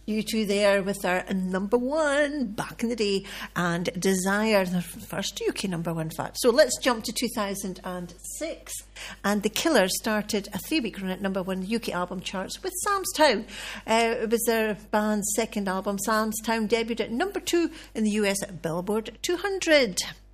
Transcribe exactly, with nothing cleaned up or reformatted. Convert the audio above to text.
U two there with our number one back in the day, and Desire, the first U K number one, in fact. So let's jump to two thousand six. And The Killers started a three-week run at number one U K album charts with Sam's Town. Uh, it was their band's second album. Sam's Town debuted at number two in the U S Billboard two hundred.